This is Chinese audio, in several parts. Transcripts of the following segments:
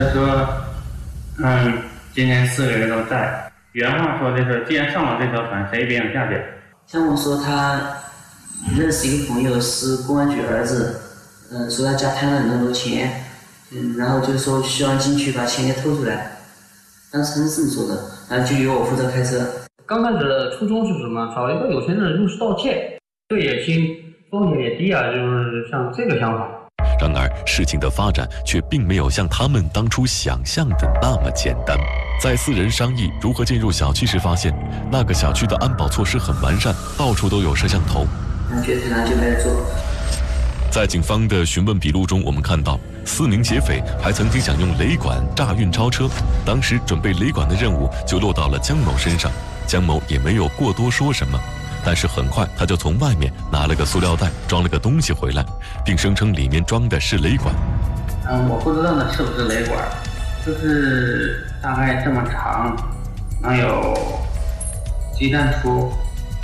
他说，今天4个人都在。原话说的是，既然上了这条船，谁也别想下去。 像我说他认识一个朋友是公安局儿子，说他家贪了很多钱，然后就说希望进去把钱给偷出来。当时他是这么说的，然后就由我负责开车。 刚开始的初衷是什么？找一个有钱人入室盗窃，对也轻，风险也低啊，就是像这个想法。 然而，事情的发展却并没有像他们当初想象的那么简单。在4人商议如何进入小区时，发现那个小区的安保措施很完善，到处都有摄像头。 觉得他就没做。 在警方的询问笔录中，我们看到4名劫匪还曾经想用雷管炸运钞车，当时准备雷管的任务就落到了姜某身上，姜某也没有过多说什么。但是很快，他就从外面拿了个塑料袋，装了个东西回来，并声称里面装的是雷管。 我不知道那是不是雷管，就是大概这么长，能有鸡蛋粗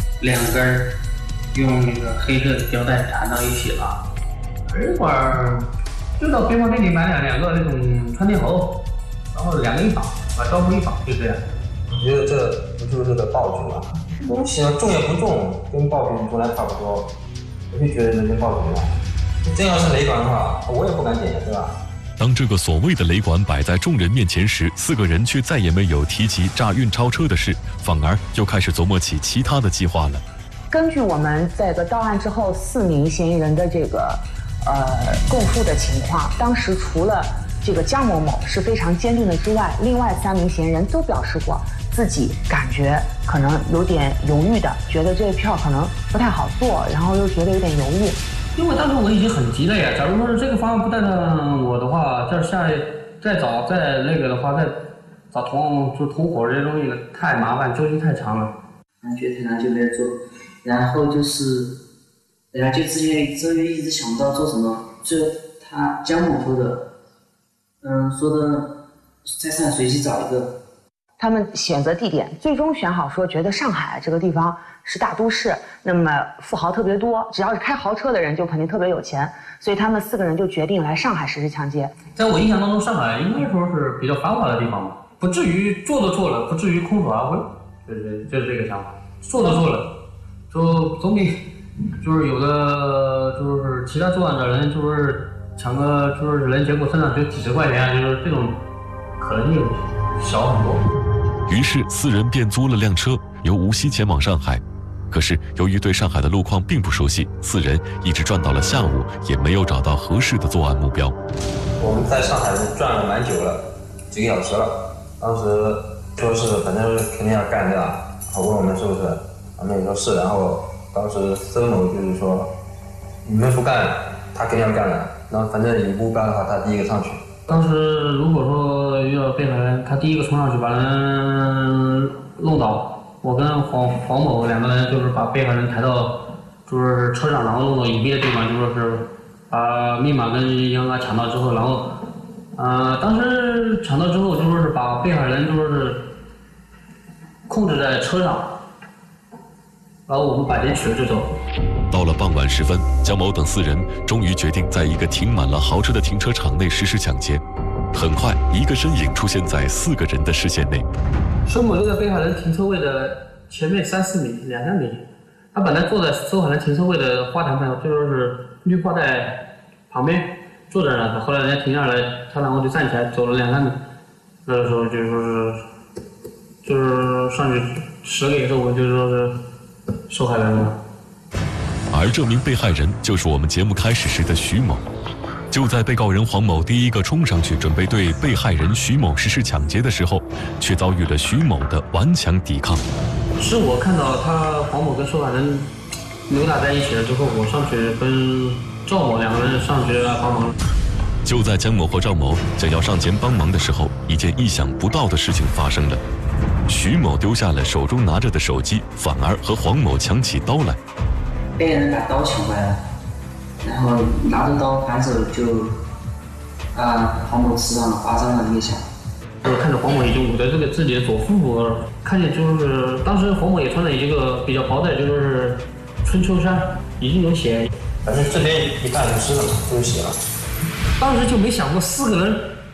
2根，用那个黑色的胶带缠到一起了。 雷管就到边贸店里买两个那种穿电喉，然后2个一绑，把招呼一绑，就这样。 我觉得这不就是个爆竹吗？东西重也不重，跟爆竹出来差不多，我就觉得能跟爆竹一样。真要是雷管的话，我也不敢点，对吧？ 当这个所谓的雷管摆在众人面前时，4个人却再也没有提及炸运钞车的事，反而又开始琢磨起其他的计划了。 根据我们这个到案之后4名嫌疑人的这个供述的情况，当时除了这个姜某某是非常坚定的之外，另外3名嫌疑人都表示过自己感觉可能有点犹豫的，觉得这票可能不太好做，然后又觉得有点犹豫。 因为当时我已经很急了呀，假如说是这个方案不带上我的话，这下再找再那个的话，再找同伙这些东西太麻烦，周期太长了。 觉得他就没有做，然后就是然后就之前一直想不到做什么，最后他姜某说的，说的在上海随机找一个。 他们选择地点，最终选好说觉得上海这个地方是大都市，那么富豪特别多，只要是开豪车的人就肯定特别有钱，所以他们4个人就决定来上海实施抢劫。 在我印象当中，上海应该说是比较繁华的地方嘛，不至于做都做了，不至于空手而归，就是这个想法。做都做了，就总比就是有的就是其他作案的人就是抢个就是人结果身上就几十块钱，就是这种可能性小很多。 于是4人便租了辆车，由无锡前往上海。可是由于对上海的路况并不熟悉，4人一直转到了下午，也没有找到合适的作案目标。 我们在上海转了蛮久了，几个小时了。当时说是反正肯定要干对吧？问我们是不是？我们也说是。然后当时孙某就是说，你们不干，他肯定要干的。然后反正你不干的话，他第一个上去。 当时如果说遇到被害人，他第一个冲上去把人弄倒，我跟黄某2个人就是把被害人抬到就是车上，然后弄到隐蔽的地方，就说是把密码跟银行卡抢到之后，然后当时抢到之后就说是把被害人就说是控制在车上，然后我们把钱取了就走。 到了傍晚时分，姜某等4人终于决定在一个停满了豪车的停车场内实施抢劫。很快，一个身影出现在4个人的视线内。 孙某就在被害人停车位的前面3-4米、2-3米。他本来坐在被害人停车位的花坛上，就说是绿化带旁边坐着呢。后来人家停下来，他然后就站起来走了2-3米。那个时候就说是就是上去10个以后，我就说是受害人了。 而这名被害人就是我们节目开始时的徐某。就在被告人黄某第一个冲上去准备对被害人徐某实施抢劫的时候，却遭遇了徐某的顽强抵抗。 是我看到他黄某跟受害人扭打在一起了之后，我上去跟赵某2个人上去帮忙。 就在姜某和赵某将要上前帮忙的时候，一件意想不到的事情发生了。徐某丢下了手中拿着的手机，反而和黄某抢起刀来。 被人把刀抢过来了，然后拿着刀反手就黄某刺上了，8张了一下。 我看着黄某已经捂着这个自己的左腹部，看见就是当时黄某也穿了一个比较薄的，就是春秋衫，已经有血， 反正这边一看就湿了嘛，都有血了。 当时就没想过4个人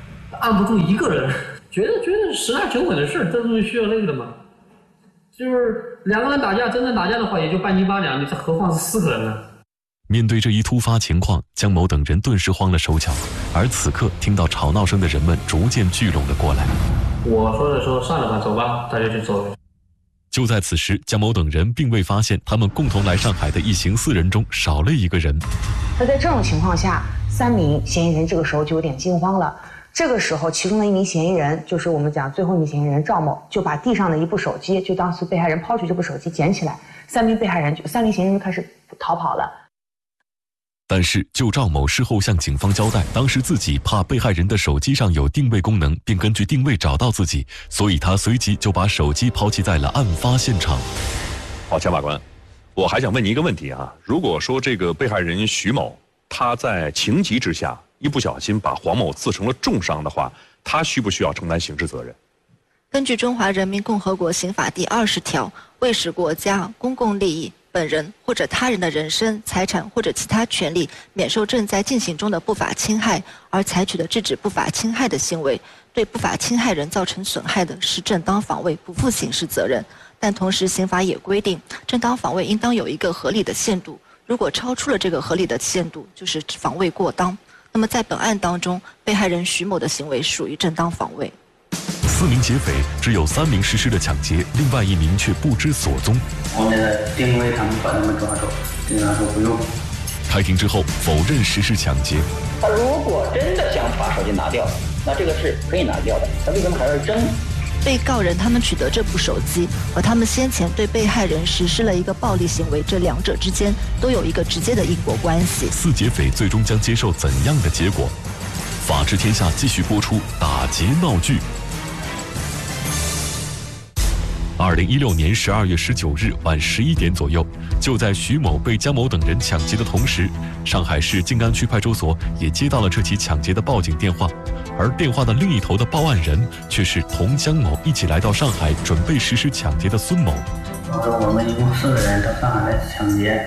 按不住一个人，觉得十拿9稳的事，这东西需要那个的嘛。就是2个人打架，真正打架的话，也就半斤八两，你这何况是4个人呢？ 面对这一突发情况，姜某等人顿时慌了手脚。而此刻，听到吵闹声的人们逐渐聚拢了过来。 我说算了吧，走吧，大家就走了。 就在此时，姜某等人并未发现，他们共同来上海的一行4人中少了一个人。 那在这种情况下，3名嫌疑人这个时候就有点惊慌了。这个时候，其中的1名嫌疑人，就是我们讲最后1名嫌疑人赵某，就把地上的一部手机，就当时被害人抛弃这部手机捡起来，3名嫌疑人开始逃跑了。 但是，就赵某事后向警方交代，当时自己怕被害人的手机上有定位功能，并根据定位找到自己，所以他随即就把手机抛弃在了案发现场。 好，钱法官，我还想问您一个问题啊，如果说这个被害人徐某他在情急之下一不小心把黄某刺成了重伤的话，他需不需要承担刑事责任？ 根据《中华人民共和国刑法》第20条，为使国家公共利益、本人或者他人的人身、财产或者其他权利免受正在进行中的不法侵害而采取的制止不法侵害的行为，对不法侵害人造成损害的，是正当防卫，不负刑事责任。但同时，刑法也规定，正当防卫应当有一个合理的限度，如果超出了这个合理的限度，就是防卫过当。那么在本案当中，被害人徐某的行为属于正当防卫。 4名劫匪只有3名实施了抢劫，另外1名却不知所踪。 我那个定位他们把他们抓住，警察说不用。 开庭之后否认实施抢劫。 他如果真的想把手机拿掉，那这个是可以拿掉的，他为什么还要争？ 被告人他们取得这部手机，而他们先前对被害人实施了一个暴力行为，这2者之间都有一个直接的因果关系。 4劫匪最终将接受怎样的结果？法治天下继续播出打劫闹剧。2016年12月19日晚11点左右，就在徐某被姜某等人抢劫的同时，上海市静安区派出所也接到了这起抢劫的报警电话，而电话的另一头的报案人却是同姜某一起来到上海准备实施抢劫的孙某。 我们一共4个人到上海来抢劫，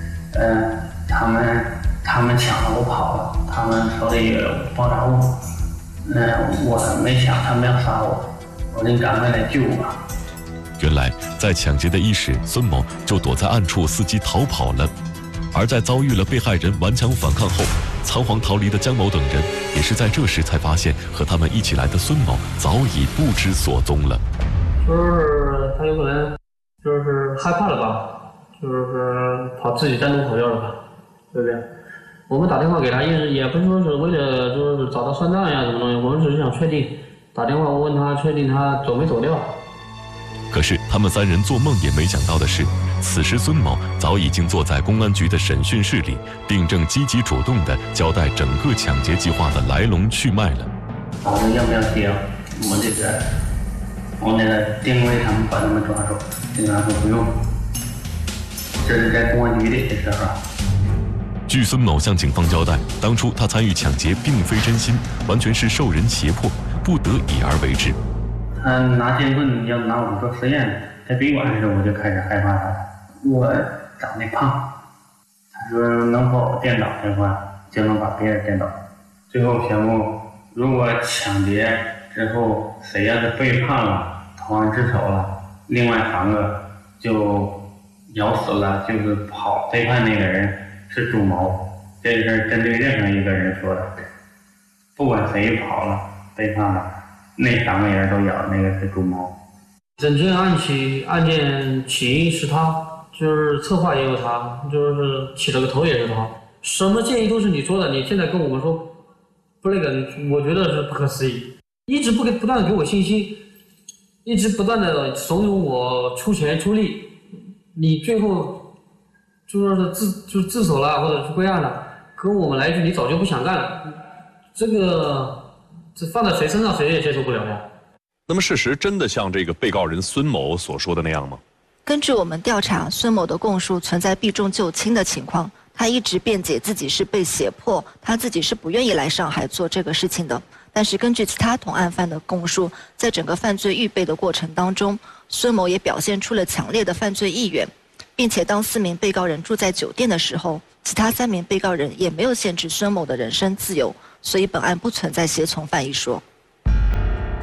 他们抢了我跑了，他们手里有爆炸物，我没抢，他们要杀我，我得赶快来救我。 原来，在抢劫的伊始，孙某就躲在暗处伺机逃跑了。而在遭遇了被害人顽强反抗后，仓皇逃离的姜某等人，也是在这时才发现，和他们一起来的孙某早已不知所踪了。 就是他有可能就是害怕了吧，就是自己单独跑掉了吧，对不对？我们打电话给他，也不是说是为了就是找他算账呀什么东西，我们只是想确定，打电话问他确定他走没走掉。 可是他们3人做梦也没想到的是，此时孙某早已经坐在公安局的审讯室里，并正积极主动地交代整个抢劫计划的来龙去脉了。 我们要不要接？我那个定位他们把他们抓住，警察说不用。这是在公安局里的时候。 据孙某向警方交代，当初他参与抢劫并非真心，完全是受人胁迫，不得已而为之。 他拿监棍要拿我做实验，在宾馆的时候我就开始害怕他。我长得胖，他说能把我电倒的话，就能把别人电倒。最后宣布，如果抢劫之后谁要是背叛了、投案自首了，另外3个就咬死了，就是背叛那个人是主谋。这个是针对任何一个人说的，不管谁跑了、背叛了。那3个人都咬那个是主谋。 整件案件起因是他，就是策划也有他，就是起了个头也是他，什么建议都是你说的。你现在跟我们说不那个，我觉得是不可思议。一直不断的给我信心，一直不断的怂恿我出钱出力，你最后就说是自首了或者是归案了，跟我们来一句你早就不想干了，这放在谁身上谁也接受不了呀。 那么事实真的像这个被告人孙某所说的那样吗？ 根据我们调查，孙某的供述存在避重就轻的情况，他一直辩解自己是被胁迫，他自己是不愿意来上海做这个事情的。但是根据其他同案犯的供述，在整个犯罪预备的过程当中，孙某也表现出了强烈的犯罪意愿，并且当4名被告人住在酒店的时候，其他3名被告人也没有限制孙某的人身自由，所以本案不存在胁从犯一说。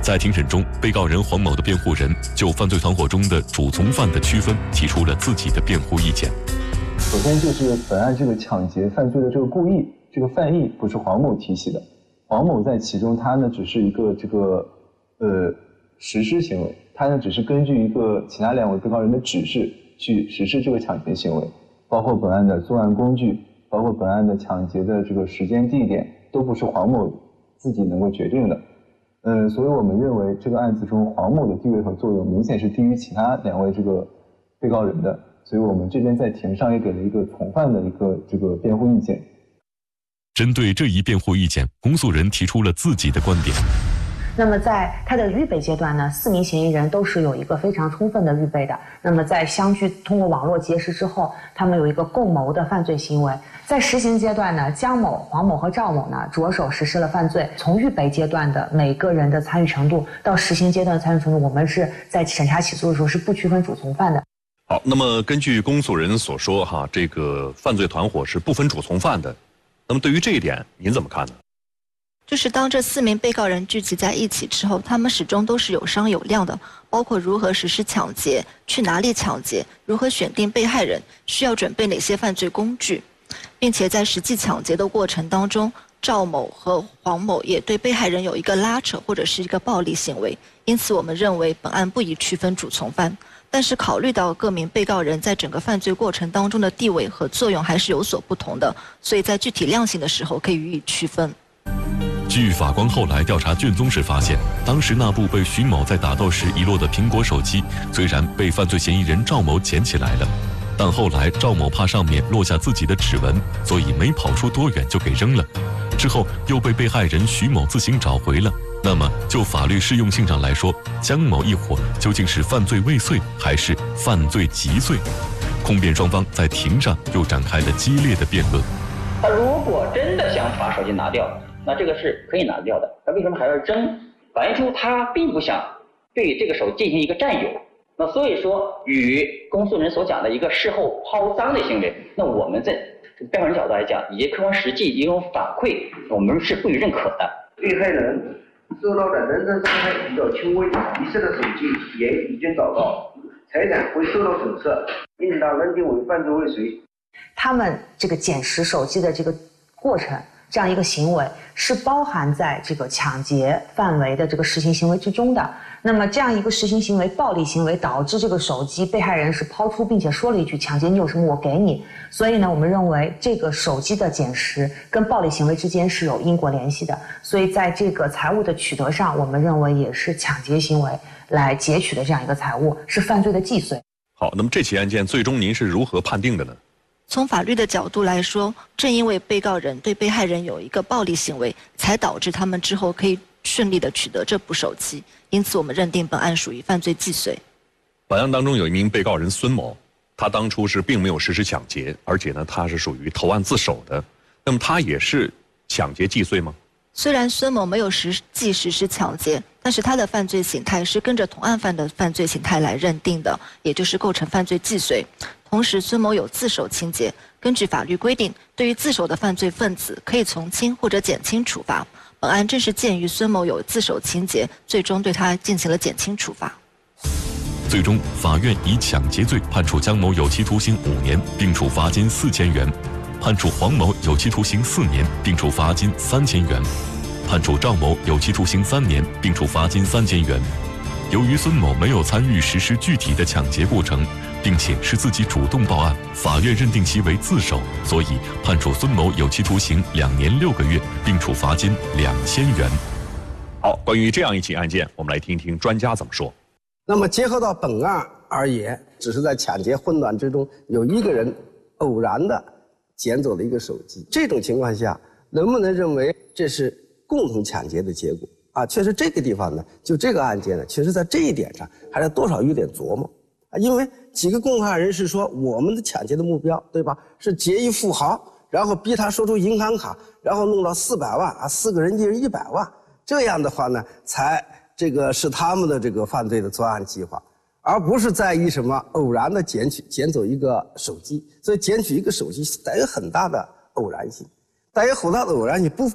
在庭审中，被告人黄某的辩护人就犯罪团伙中的主从犯的区分提出了自己的辩护意见。 首先就是本案这个抢劫犯罪的这个故意，这个犯意不是黄某提起的，黄某在其中他呢只是一个实施行为，他呢只是根据一个其他2位被告人的指示去实施这个抢劫行为，包括本案的作案工具，包括本案的抢劫的这个时间地点，都不是黄某自己能够决定的。所以我们认为这个案子中黄某的地位和作用明显是低于其他2位这个被告人的，所以我们这边在庭上也给了一个从犯的一个这个辩护意见。 针对这一辩护意见，公诉人提出了自己的观点。 那么在他的预备阶段呢，4名嫌疑人都是有一个非常充分的预备的。那么在相聚通过网络结识之后，他们有一个共谋的犯罪行为。在实行阶段呢，姜某、黄某和赵某呢着手实施了犯罪。从预备阶段的每个人的参与程度到实行阶段的参与程度，我们是在审查起诉的时候是不区分主从犯的。 好，那么根据公诉人所说哈，这个犯罪团伙是不分主从犯的。那么对于这一点，您怎么看呢？ 就是当这4名被告人聚集在一起之后，他们始终都是有商有量的，包括如何实施抢劫、去哪里抢劫、如何选定被害人、需要准备哪些犯罪工具，并且在实际抢劫的过程当中，赵某和黄某也对被害人有一个拉扯或者是一个暴力行为，因此我们认为本案不宜区分主从犯。但是考虑到各名被告人在整个犯罪过程当中的地位和作用还是有所不同的，所以在具体量刑的时候可以予以区分。 据法官后来调查卷宗时发现，当时那部被徐某在打斗时遗落的苹果手机，虽然被犯罪嫌疑人赵某捡起来了，但后来赵某怕上面落下自己的指纹，所以没跑出多远就给扔了。之后又被被害人徐某自行找回了。那么就法律适用性上来说，姜某一伙究竟是犯罪未遂还是犯罪既遂？控辩双方在庭上又展开了激烈的辩论。 他如果真的想把手机拿掉，那这个是可以拿掉的，他为什么还要扔？反映出他并不想对这个手进行一个占有。那所以说，与公诉人所讲的一个事后抛赃的行为，那我们在辩护人角度来讲，以及客观实际一种反馈，我们是不予认可的。 被害人受到的人身伤害比较轻微，遗失的手机也已经找到，财产会受到损失，应当认定为犯罪未遂。 他们这个捡拾手机的这个过程，这样一个行为是包含在这个抢劫范围的这个实行行为之中的。那么这样一个实行行为，暴力行为导致这个手机被害人是抛出，并且说了一句抢劫你有什么我给你。所以呢，我们认为这个手机的捡拾跟暴力行为之间是有因果联系的。所以在这个财物的取得上，我们认为也是抢劫行为来劫取的这样一个财物，是犯罪的既遂。 好，那么这起案件最终您是如何判定的呢？ 从法律的角度来说，正因为被告人对被害人有一个暴力行为，才导致他们之后可以顺利的取得这部手机，因此我们认定本案属于犯罪既遂。 本案当中有一名被告人孙某，他当初是并没有实施抢劫，而且呢他是属于投案自首的，那么他也是抢劫既遂吗？ 虽然孙某没有实际实施抢劫，但是他的犯罪形态是跟着同案犯的犯罪形态来认定的，也就是构成犯罪既遂。同时，孙某有自首情节，根据法律规定，对于自首的犯罪分子可以从轻或者减轻处罚。本案正是鉴于孙某有自首情节，最终对他进行了减轻处罚。 最终，法院以抢劫罪判处姜某有期徒刑5年，并处罚金4000元；判处黄某有期徒刑4年，并处罚金3000元；判处赵某有期徒刑3年，并处罚金3000元。由于孙某没有参与实施具体的抢劫过程，并且是自己主动报案，法院认定其为自首，所以判处孙某有期徒刑2年6个月，并处罚金2000元。 好，关于这样一起案件，我们来听听专家怎么说。 那么结合到本案而言，只是在抢劫混乱之中，有一个人偶然的捡走了一个手机，这种情况下，能不能认为这是共同抢劫的结果？确实这个地方呢，就这个案件呢，其实在这一点上还是多少有点琢磨因为几个共犯人士说，我们的抢劫的目标，对吧？是劫一富豪，然后逼他说出银行卡，然后弄到400万4个人一人100万，这样的话呢，才这个是他们的这个犯罪的作案计划，而不是在意什么偶然的捡走一个手机。所以捡取一个手机带有很大的偶然性，带有很大的偶然性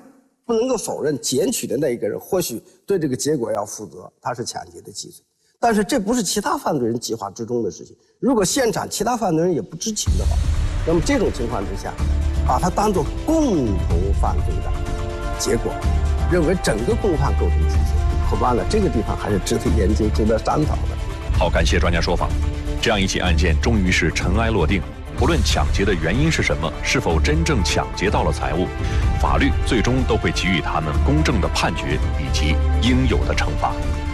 不能够否认检举的那一个人或许对这个结果要负责，他是抢劫的既遂。但是这不是其他犯罪人计划之中的事情。如果现场其他犯罪人也不知情的话，那么这种情况之下，把它当作共同犯罪的结果，认为整个共犯构成既遂，恐怕呢这个地方还是值得研究、值得商讨的。 好，感谢专家说法。这样一起案件终于是尘埃落定。不论抢劫的原因是什么，是否真正抢劫到了财物，法律最终都会给予他们公正的判决以及应有的惩罚。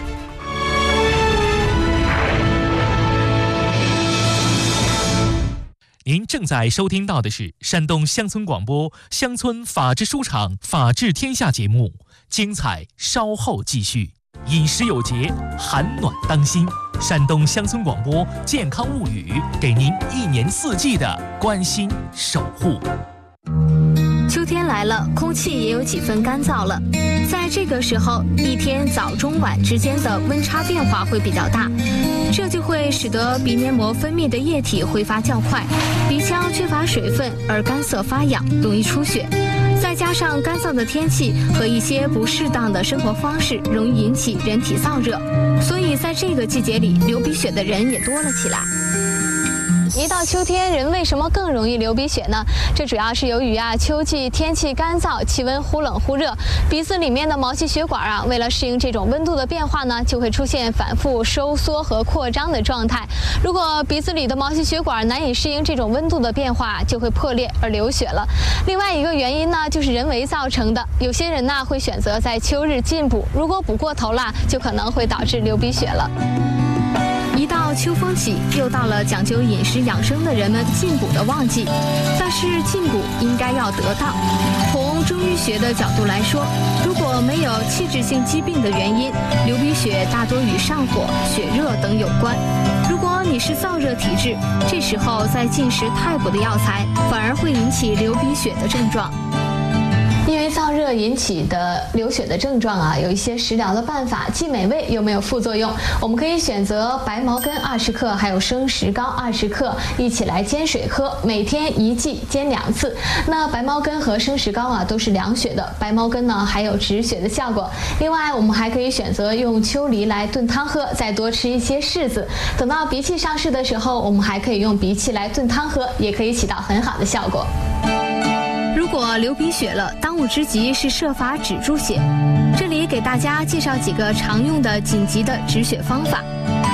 您正在收听到的是山东乡村广播乡村法制书场法治天下节目，精彩稍后继续。饮食有节，寒暖当心。山东乡村广播健康物语，给您1年4季的关心守护。 秋天来了，空气也有几分干燥了。在这个时候，一天早中晚之间的温差变化会比较大，这就会使得鼻黏膜分泌的液体挥发较快，鼻腔缺乏水分而干涩发痒，容易出血。再加上干燥的天气和一些不适当的生活方式，容易引起人体燥热，所以在这个季节里，流鼻血的人也多了起来。一到秋天，人为什么更容易流鼻血呢？这主要是由于秋季天气干燥，气温忽冷忽热，鼻子里面的毛细血管为了适应这种温度的变化呢，就会出现反复收缩和扩张的状态。如果鼻子里的毛细血管难以适应这种温度的变化，就会破裂而流血了。另外一个原因呢，就是人为造成的。有些人呢会选择在秋日进补，如果补过头了，就可能会导致流鼻血了。一到秋风起，又到了讲究饮食养生的人们进补的旺季。但是进补应该要得当。从中医学的角度来说，如果没有器质性疾病的原因，流鼻血大多与上火、血热等有关。如果你是燥热体质，这时候再进食太补的药材，反而会引起流鼻血的症状。因为燥热引起的流血的症状有一些食疗的办法，既美味又没有副作用。我们可以选择白茅根20克，还有生石膏20克，一起来煎水喝，每天1剂煎2次。那白茅根和生石膏都是凉血的，白茅根呢还有止血的效果。另外，我们还可以选择用秋梨来炖汤喝，再多吃一些柿子。等到鼻涕上市的时候，我们还可以用鼻涕来炖汤喝，也可以起到很好的效果。如果流鼻血了，当务之急是设法止住血。这里给大家介绍几个常用的紧急的止血方法。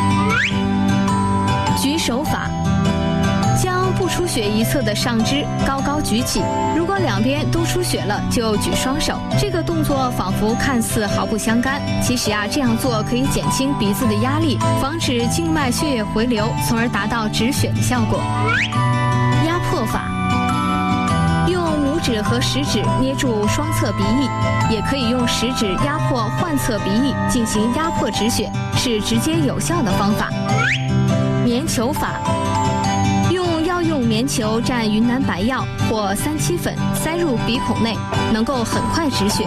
举手法，将不出血一侧的上肢高高举起，如果两边都出血了，就举双手。这个动作仿佛看似毫不相干，其实这样做可以减轻鼻子的压力，防止静脉血液回流，从而达到止血的效果。压迫法，用拇指和食指捏住双侧鼻翼，也可以用食指压迫患侧鼻翼进行压迫止血，是直接有效的方法。棉球法，药用棉球蘸云南白药或3七粉塞入鼻孔内，能够很快止血。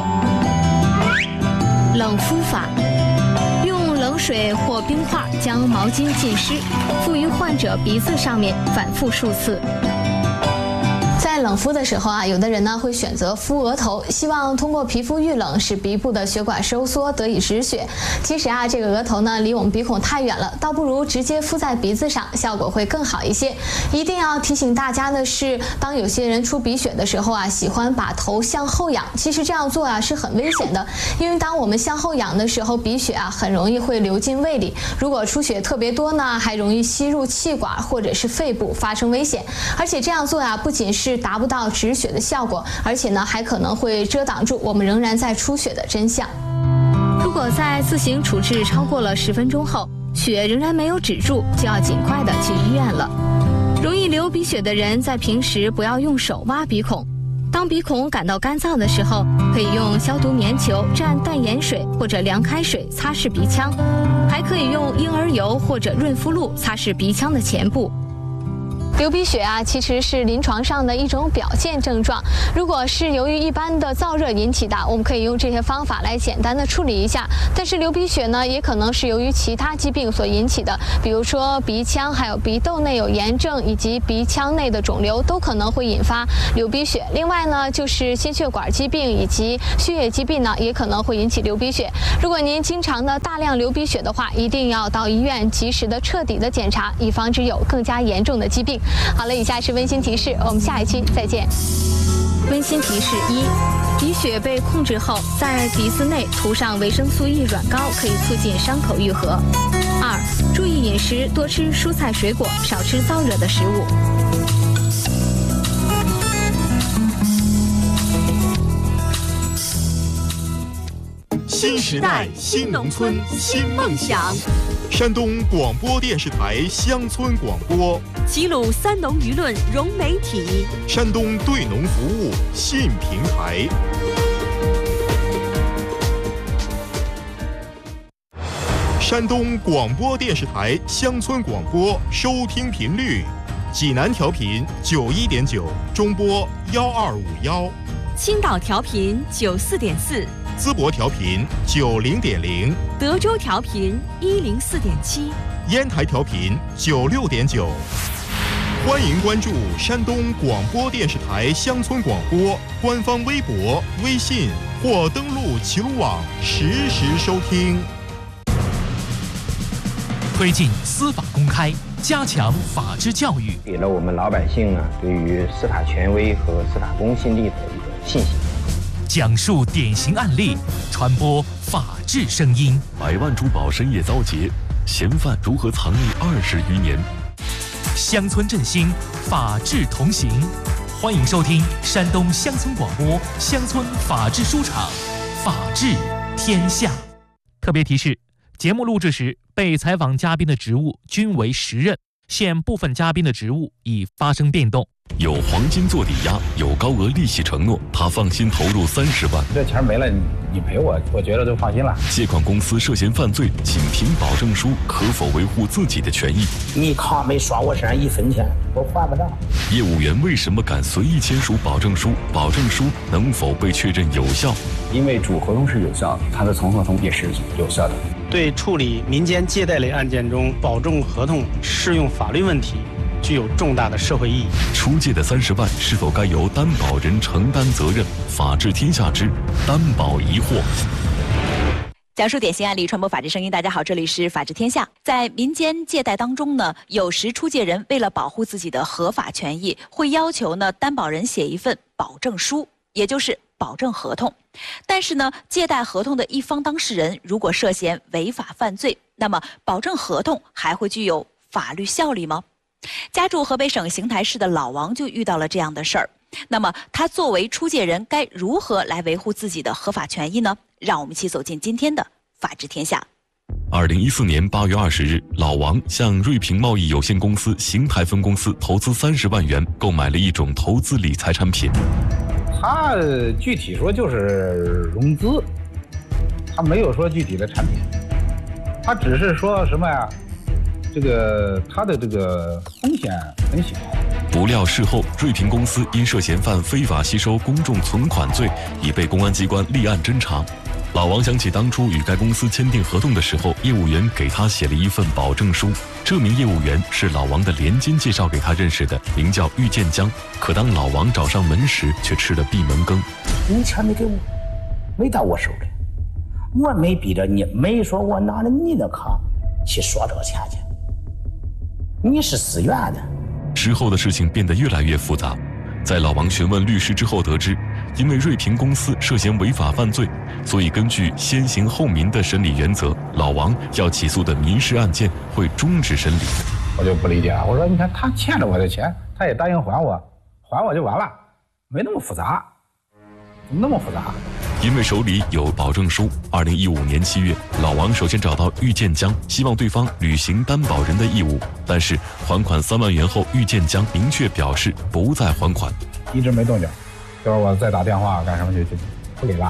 冷敷法，用冷水或冰块将毛巾浸湿，敷于患者鼻子上面，反复数次。在冷敷的时候有的人呢会选择敷额头，希望通过皮肤遇冷使鼻部的血管收缩，得以止血。其实这个额头呢离我们鼻孔太远了，倒不如直接敷在鼻子上，效果会更好一些。一定要提醒大家的是，当有些人出鼻血的时候喜欢把头向后仰，其实这样做是很危险的，因为当我们向后仰的时候，鼻血很容易会流进胃里，如果出血特别多呢，还容易吸入气管或者是肺部，发生危险。而且这样做不仅是达不到止血的效果，而且呢还可能会遮挡住我们仍然在出血的真相。如果在自行处置超过了10分钟后，血仍然没有止住，就要尽快的去医院了。容易流鼻血的人在平时不要用手挖鼻孔，当鼻孔感到干燥的时候，可以用消毒棉球蘸淡盐水或者凉开水擦拭鼻腔，还可以用婴儿油或者润肤露擦拭鼻腔的前部。 流鼻血啊，其实是临床上的一种表现症状。如果是由于一般的燥热引起的，我们可以用这些方法来简单的处理一下。但是流鼻血呢，也可能是由于其他疾病所引起的，比如说鼻腔还有鼻窦内有炎症，以及鼻腔内的肿瘤都可能会引发流鼻血。另外呢，就是心血管疾病以及血液疾病呢，也可能会引起流鼻血。如果您经常的大量流鼻血的话，一定要到医院及时的彻底的检查，以防止有更加严重的疾病。好了，以下是温馨提示，我们下一期再见。温馨提示1：鼻血被控制后，在鼻子内涂上维生素 E 软膏，可以促进伤口愈合。2: 注意饮食，多吃蔬菜水果，少吃燥热的食物。 新时代，新农村，新梦想。山东广播电视台乡村广播， 齐鲁三农舆论融媒体， 山东对农服务新平台。山东广播电视台乡村广播收听频率：济南调频91.9，中波1251； 青岛调频94.4。 淄博调频90.0， 德州调频104.7， 烟台调频96.9。欢迎关注山东广播电视台乡村广播官方微博、微信或登录齐鲁网实时收听。 推进司法公开，加强法治教育， 给了我们老百姓呢对于司法权威和司法公信力的一个信心。 讲述典型案例，传播法治声音。 百万珠宝深夜遭劫，嫌犯如何藏匿20余年？ 乡村振兴，法治同行。欢迎收听山东乡村广播乡村法治书场，法治天下。特别提示：节目录制时，被采访嘉宾的职务均为实任，现部分嘉宾的职务已发生变动。 有黄金做抵押，有高额利息承诺，他放心投入30万。 这钱没了，你赔我，我觉得就放心了。 借款公司涉嫌犯罪，仅凭保证书可否维护自己的权益？ 你卡没刷我身上1分钱，我还不上。 业务员为什么敢随意签署保证书？保证书能否被确认有效？ 因为主合同是有效，他的从合同也是有效的。 对处理民间借贷类案件中保证合同适用法律问题具有重大的社会意义。 出借的30万是否该由担保人承担责任？法治天下之担保疑惑。 讲述典型案例，传播法治声音。大家好，这里是法治天下。在民间借贷当中呢，有时出借人为了保护自己的合法权益，会要求呢担保人写一份保证书，也就是保证合同。但是呢，借贷合同的一方当事人如果涉嫌违法犯罪，那么保证合同还会具有法律效力吗？家住河北省邢台市的老王就遇到了这样的事儿。那么他作为出借人该如何来维护自己的合法权益呢？让我们一起走进今天的法治天下。 2014年8月20日，老王向瑞平贸易有限公司邢台分公司投资30万元，购买了一种投资理财产品。 他具体说就是融资，他没有说具体的产品，他只是说什么呀？他的这个风险很小。 不料事后，瑞平公司因涉嫌犯非法吸收公众存款罪，已被公安机关立案侦查。老王想起当初与该公司签订合同的时候，业务员给他写了一份保证书。这名业务员是老王的连襟介绍给他认识的，名叫郁建江。可当老王找上门时，却吃了闭门羹。 你钱没给我，没到我手里，我没逼着你，没说我拿着你的卡去刷这个钱去，你是自愿的。 之后的事情变得越来越复杂。在老王询问律师之后得知，因为瑞平公司涉嫌违法犯罪，所以根据先刑后民的审理原则，老王要起诉的民事案件会终止审理。 我就不理解了，我说你看他欠了我的钱，他也答应还我就完了，没那么复杂，怎么那么复杂？ 因为手里有保证书，2015年7月，老王首先找到郁建江，希望对方履行担保人的义务。但是还款3万元后，郁建江明确表示不再还款， 一直没动静。就是我再打电话干什么就不给了。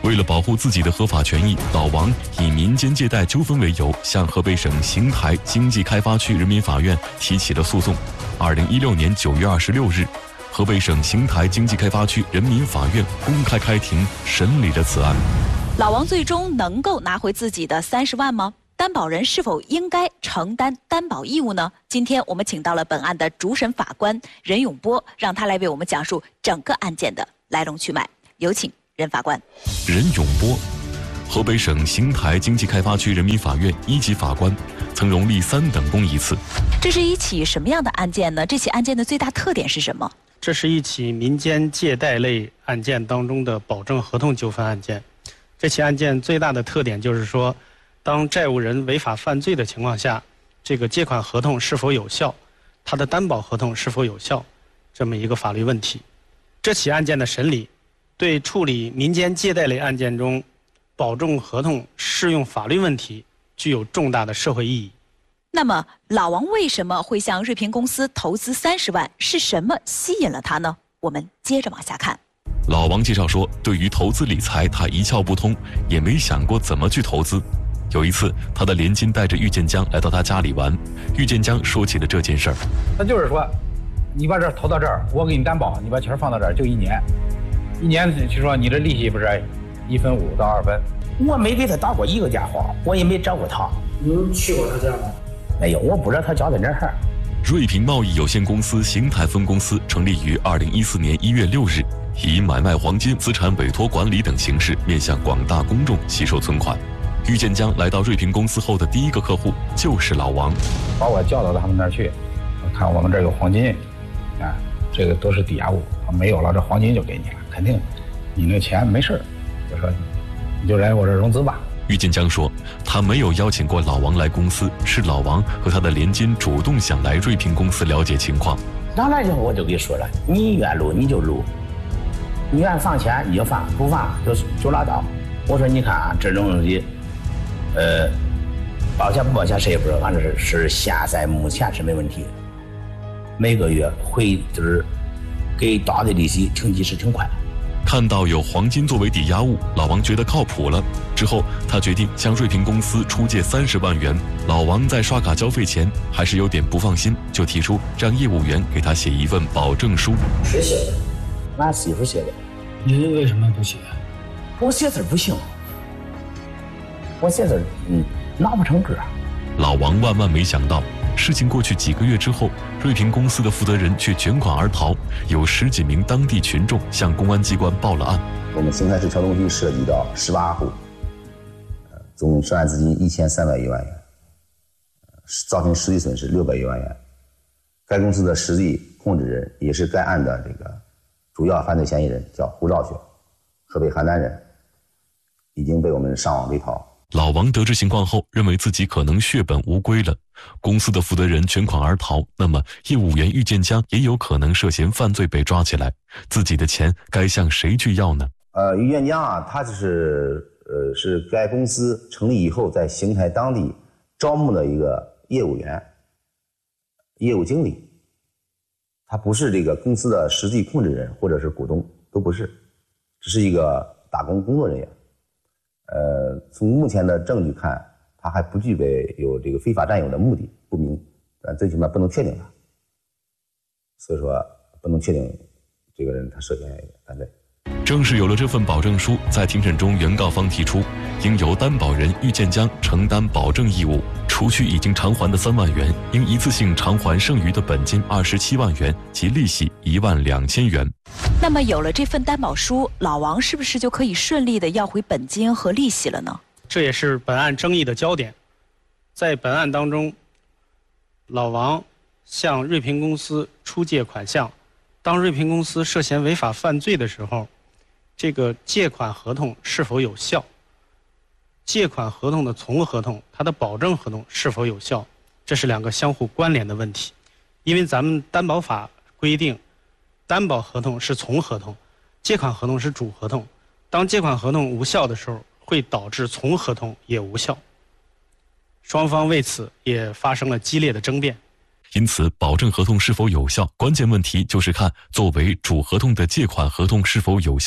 为了保护自己的合法权益，老王以民间借贷纠纷为由，向河北省邢台经济开发区人民法院提起了诉讼。2016年9月26日，河北省邢台经济开发区人民法院公开开庭审理了此案。 老王最终能够拿回自己的30万吗？担保人是否应该承担担保义务呢？今天我们请到了本案的主审法官任永波，让他来为我们讲述整个案件的来龙去脉。有请任法官。 任永波，河北省邢台经济开发区人民法院1级法官，曾荣立3等功1次。 这是一起什么样的案件呢？这起案件的最大特点是什么？ 这是一起民间借贷类案件当中的保证合同纠纷案件。这起案件最大的特点就是说，当债务人违法犯罪的情况下，这个借款合同是否有效，他的担保合同是否有效，这么一个法律问题。这起案件的审理，对处理民间借贷类案件中保证合同适用法律问题具有重大的社会意义。 那么，老王为什么会向瑞平公司投资30万？是什么吸引了他呢？我们接着往下看。 老王介绍说，对于投资理财，他一窍不通，也没想过怎么去投资。有一次，他的连金带着郁建江来到他家里玩，郁建江说起了这件事儿。 他就是说，你把这投到这儿，我给你担保，你把钱放到这儿就1年，1年就说你这利息不是1分5到2分。 我没给他打过一个电话，我也没找过他。 你去过他家吗？ 没有，我不知道他家在哪儿。 瑞平贸易有限公司邢台分公司成立于2014年1月6日，以买卖黄金、资产委托管理等形式面向广大公众吸收存款。郁建江来到瑞平公司后的第一个客户就是老王， 把我叫到他们那儿去，看我们这儿有黄金，这个都是抵押物，没有了这黄金就给你了，肯定你那钱没事儿，就说你就来我这儿融资吧。 郁建江说，他没有邀请过老王来公司，是老王和他的连金主动想来瑞平公司了解情况。 当然就我就给你说了，你愿录你就录，你愿放钱你就放，不放就拉倒。我说你看啊，这种东西，保险不保险谁也不知道，反正是现在目前是没问题。每个月回就是给打的利息挺及时挺快。 看到有黄金作为抵押物，老王觉得靠谱了。之后，他决定向瑞平公司出借30万元。老王在刷卡交费前还是有点不放心，就提出让业务员给他写一份保证书。 谁写的？俺媳妇写的。 您为什么不写？ 我写字不行，我写字拿不成个。 老王万万没想到，事情过去几个月之后，瑞平公司的负责人却卷款而逃，有10几名当地群众向公安机关报了案。 我们邢台市桥东区涉及到18户，总涉案资金1300余万元，造成实际损失600余万元。该公司的实际控制人也是该案的这个主要犯罪嫌疑人，叫胡兆雪，河北邯郸人，已经被我们上网追逃。 老王得知情况后，认为自己可能血本无归了。公司的负责人卷款而逃，那么业务员郁建江也有可能涉嫌犯罪被抓起来，自己的钱该向谁去要呢？ 郁建江啊，他是该公司成立以后在邢台当地招募的一个业务员、业务经理，他不是这个公司的实际控制人或者是股东，都不是，只是一个打工工作人员。从目前的证据看，他还不具备有这个非法占有的目的不明，最起码不能确定他，所以说不能确定这个人他涉嫌犯罪。 正是有了这份保证书，在庭审中，原告方提出应由担保人郁建江承担保证义务，除去已经偿还的3万元，应一次性偿还剩余的本金27万元及利息12000元。 那么有了这份担保书，老王是不是就可以顺利的要回本金和利息了呢？ 这也是本案争议的焦点。在本案当中，老王向瑞平公司出借款项，当瑞平公司涉嫌违法犯罪的时候，这个借款合同是否有效？借款合同的从合同，它的保证合同是否有效？这是2个相互关联的问题。因为咱们担保法规定，担保合同是从合同，借款合同是主合同。当借款合同无效的时候，会导致从合同也无效。双方为此也发生了激烈的争辩。 因此，保证合同是否有效，关键问题就是看作为主合同的借款合同是否有效。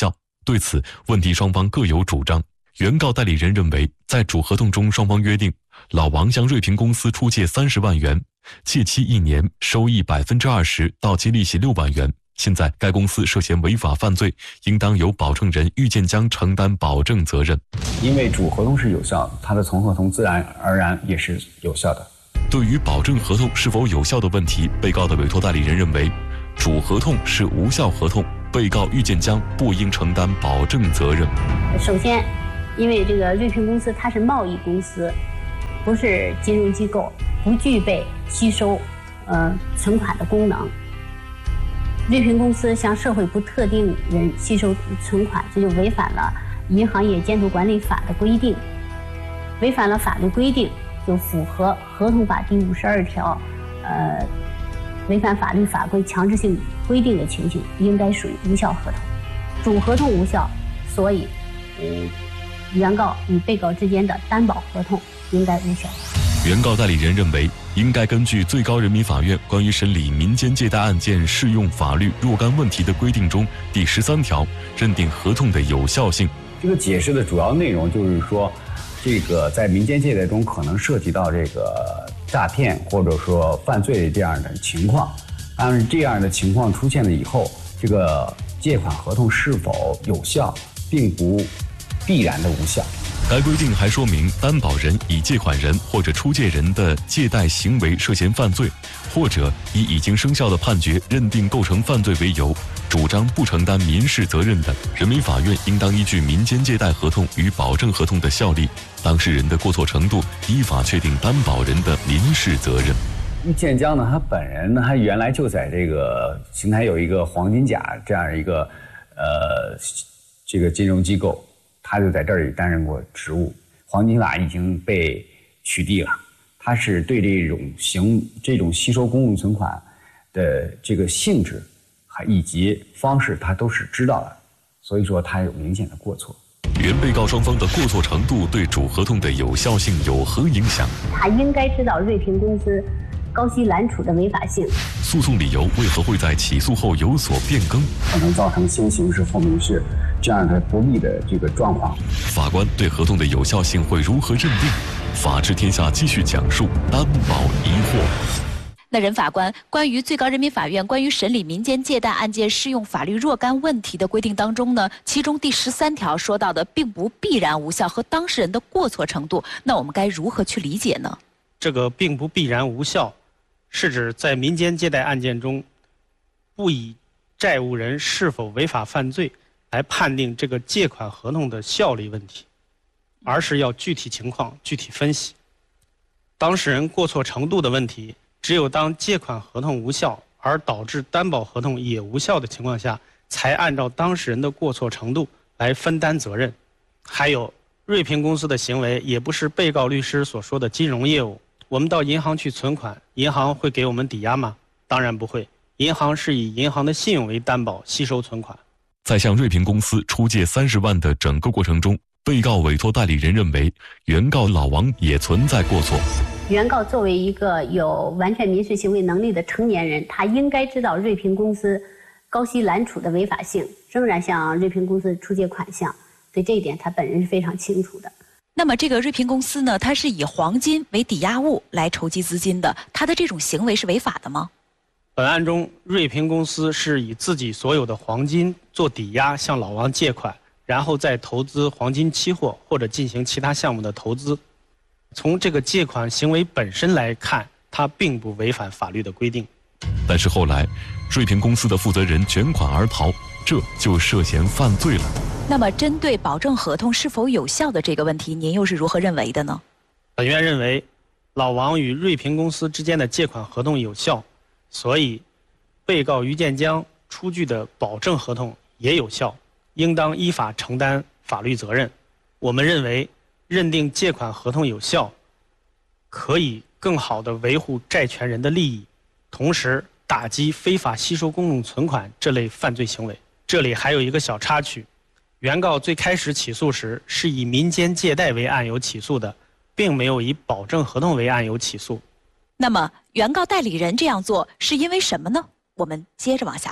对此，问题双方各有主张。原告代理人认为，在主合同中双方约定，老王向瑞平公司出借30万元，借期1年，收益20%，到期利息6万元。现在该公司涉嫌违法犯罪，应当由保证人郁建江承担保证责任。 因为主合同是有效，它的从合同自然而然也是有效的。 对于保证合同是否有效的问题，被告的委托代理人认为，主合同是无效合同，被告郁建江不应承担保证责任。 首先，因为这个瑞平公司它是贸易公司，不是金融机构，不具备吸收存款的功能。瑞平公司向社会不特定人吸收存款，这就违反了《银行业监督管理法》的规定，违反了法律规定，就符合合同法第52条，违反法律法规强制性规定的情形，应该属于无效合同。主合同无效，所以原告与被告之间的担保合同应该无效。 原告代理人认为，应该根据最高人民法院关于审理民间借贷案件适用法律若干问题的规定中第13条，认定合同的有效性。 这个解释的主要内容就是说，这个在民间借贷中可能涉及到这个诈骗或者说犯罪这样的情况，但是这样的情况出现了以后，这个借款合同是否有效，并不必然的无效。 该规定还说明，担保人以借款人或者出借人的借贷行为涉嫌犯罪，或者以已经生效的判决认定构成犯罪为由，主张不承担民事责任的，人民法院应当依据民间借贷合同与保证合同的效力，当事人的过错程度，依法确定担保人的民事责任。 郁建江呢，他本人呢，他原来就在这个邢台有一个黄金甲这样一个这个金融机构。他就在这里担任过职务，黄金甲已经被取缔了。他是对这种吸收公共存款的这个性质，以及方式，他都是知道的，所以说他有明显的过错。 原被告双方的过错程度对主合同的有效性有何影响？ 他应该知道瑞平公司高息揽储的违法性。 诉讼理由为何会在起诉后有所变更？ 可能造成先刑事后民事这样的不利的这个状况。 法官对合同的有效性会如何认定？法治天下继续讲述担保疑惑。 那任法官，关于最高人民法院关于审理民间借贷案件适用法律若干问题的规定当中呢，其中第13条说到的并不必然无效和当事人的过错程度，那我们该如何去理解呢？ 这个并不必然无效，是指在民间借贷案件中，不以债务人是否违法犯罪来判定这个借款合同的效力问题，而是要具体情况具体分析。当事人过错程度的问题，只有当借款合同无效而导致担保合同也无效的情况下，才按照当事人的过错程度来分担责任。还有，瑞平公司的行为也不是被告律师所说的金融业务。我们到银行去存款，银行会给我们抵押吗？当然不会，银行是以银行的信用为担保吸收存款。 在向瑞平公司出借30万的整个过程中，被告委托代理人认为，原告老王也存在过错。 原告作为一个有完全民事行为能力的成年人，他应该知道瑞平公司高息揽储的违法性，仍然向瑞平公司出借款项，对这一点他本人是非常清楚的。 那么这个瑞平公司呢，它是以黄金为抵押物来筹集资金的，它的这种行为是违法的吗？ 本案中，瑞平公司是以自己所有的黄金做抵押向老王借款，然后再投资黄金期货或者进行其他项目的投资。从这个借款行为本身来看，它并不违反法律的规定。 但是后来，瑞平公司的负责人卷款而逃，这就涉嫌犯罪了。 那么，针对保证合同是否有效的这个问题，您又是如何认为的呢？ 本院认为，老王与瑞平公司之间的借款合同有效，所以被告于建江出具的保证合同也有效，应当依法承担法律责任。我们认为，认定借款合同有效，可以更好地维护债权人的利益，同时打击非法吸收公众存款这类犯罪行为。这里还有一个小插曲，原告最开始起诉时是以民间借贷为案由起诉的，并没有以保证合同为案由起诉。 那么，原告代理人这样做是因为什么呢？我们接着往下看。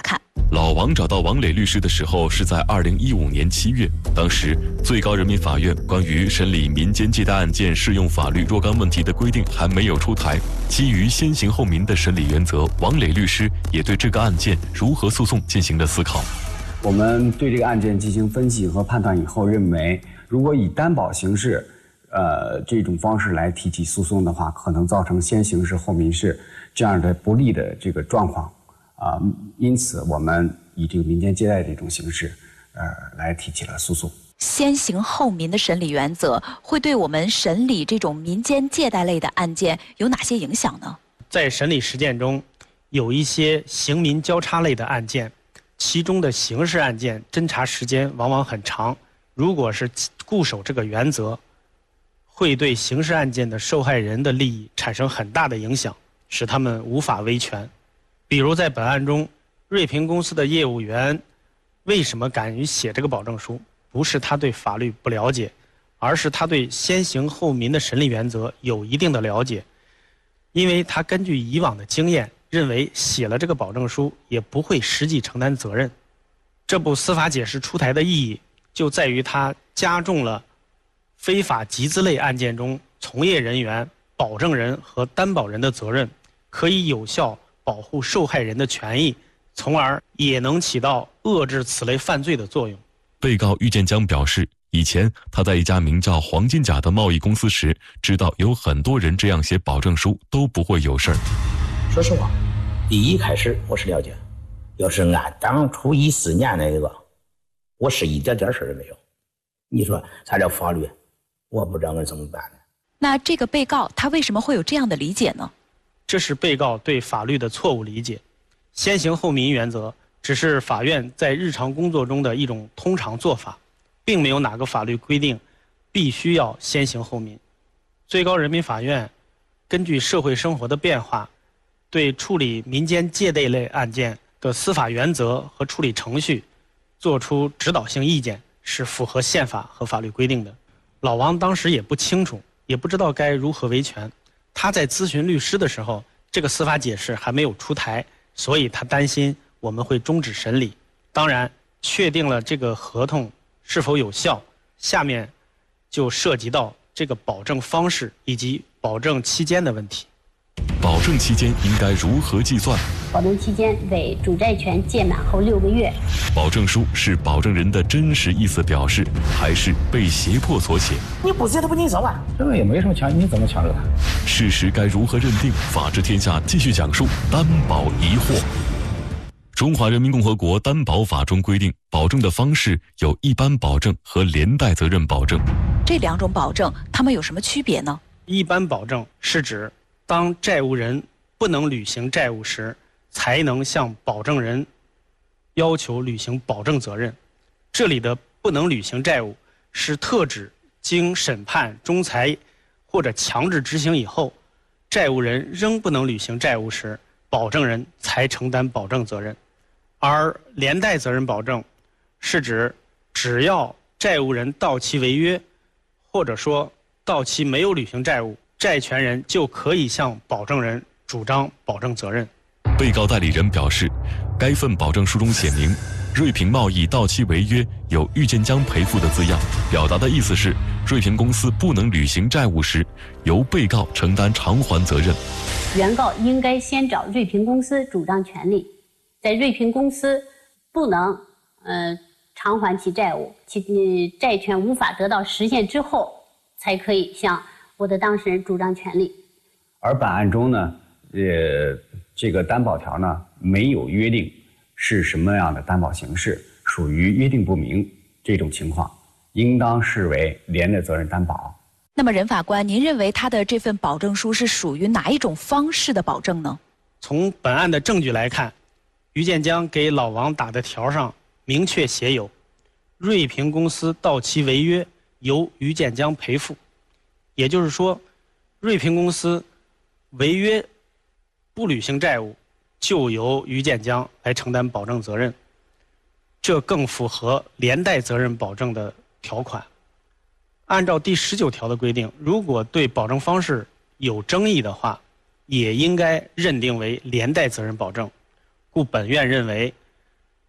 老王找到王磊律师的时候是在2015年7月，当时最高人民法院关于审理民间借贷案件适用法律若干问题的规定还没有出台。基于先刑后民的审理原则，王磊律师也对这个案件如何诉讼进行了思考。 我们对这个案件进行分析和判断以后，认为如果以担保形式，这种方式来提起诉讼的话，可能造成先刑事后民事这样的不利的这个状况。因此我们以这个民间借贷这种形式，来提起了诉讼。 先刑后民的审理原则会对我们审理这种民间借贷类的案件有哪些影响呢？ 在审理实践中，有一些刑民交叉类的案件，其中的刑事案件侦查时间往往很长，如果是固守这个原则，会对刑事案件的受害人的利益产生很大的影响，使他们无法维权。比如在本案中，瑞平公司的业务员为什么敢于写这个保证书？不是他对法律不了解，而是他对先刑后民的审理原则有一定的了解。因为他根据以往的经验，认为写了这个保证书也不会实际承担责任。这部司法解释出台的意义就在于它加重了非法集资类案件中从业人员、保证人和担保人的责任，可以有效保护受害人的权益，从而也能起到遏制此类犯罪的作用。 被告郁建江表示，以前他在一家名叫黄金甲的贸易公司时，知道有很多人这样写保证书都不会有事儿。 说实话，第一开始我是了解，要是按当初14年那个，我是一点事儿都没有。你说啥叫法律？我不知道该怎么办呢？ 那这个被告他为什么会有这样的理解呢？ 这是被告对法律的错误理解。先刑后民原则只是法院在日常工作中的一种通常做法，并没有哪个法律规定必须要先刑后民。最高人民法院根据社会生活的变化，对处理民间借贷类案件的司法原则和处理程序作出指导性意见，是符合宪法和法律规定的。老王当时也不清楚，也不知道该如何维权。他在咨询律师的时候，这个司法解释还没有出台，所以他担心我们会终止审理。当然，确定了这个合同是否有效，下面就涉及到这个保证方式以及保证期间的问题。 保证期间应该如何计算？ 保证期间为主债权届满后6个月。 保证书是保证人的真实意思表示，还是被胁迫所写？ 你不写他不经手啊？ 这个也没什么强，你怎么强制他？ 事实该如何认定？法治天下继续讲述担保疑惑。中华人民共和国担保法中规定，保证的方式有一般保证和连带责任保证。 这两种保证，它们有什么区别呢？ 一般保证是指当债务人不能履行债务时，才能向保证人要求履行保证责任。这里的不能履行债务，是特指经审判、仲裁或者强制执行以后，债务人仍不能履行债务时，保证人才承担保证责任。而连带责任保证是指只要债务人到期违约，或者说到期没有履行债务，债权人就可以向保证人主张保证责任。 被告代理人表示，该份保证书中写明，瑞平贸易到期违约有郁建江赔付的字样，表达的意思是，瑞平公司不能履行债务时，由被告承担偿还责任。 原告应该先找瑞平公司主张权利，在瑞平公司不能偿还其债务，其债权无法得到实现之后，才可以向我的当事人主张权利。 而本案中呢，这个担保条呢没有约定是什么样的担保形式，属于约定不明这种情况，应当视为连带责任担保。 那么任法官，您认为他的这份保证书是属于哪一种方式的保证呢？ 从本案的证据来看，郁建江给老王打的条上明确写有瑞平公司到期违约由郁建江赔付，也就是说，瑞平公司违约不履行债务，就由郁建江来承担保证责任，这更符合连带责任保证的条款。按照第19条的规定，如果对保证方式有争议的话，也应该认定为连带责任保证。故本院认为，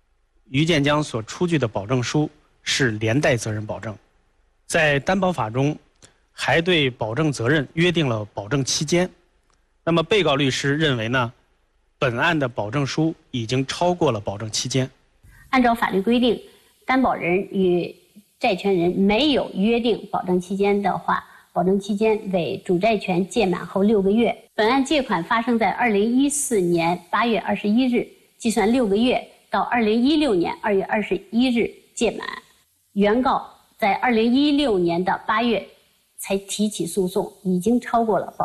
于建江所出具的保证书是连带责任保证。在担保法中，还对保证责任约定了保证期间。那么被告律师认为呢，本案的保证书已经超过了保证期间。 按照法律规定，担保人与债权人没有约定保证期间的话，保证期间为主债权届满后6个月。本案借款发生在2014年8月21日，计算6个月到2016年2月21日届满。原告在2016年的8月才提起诉讼，已经超过了保